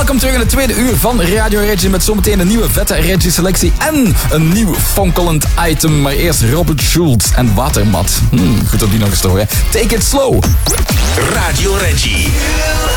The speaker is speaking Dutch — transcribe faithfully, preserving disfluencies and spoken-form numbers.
Welkom terug in het tweede uur van Radio Reggie met zometeen een nieuwe vette Reggie selectie en een nieuw fonkelend item. Maar eerst Robert Schulz en Watermat. Hmm, goed om die nog eens te horen. Take it slow. Radio Reggie.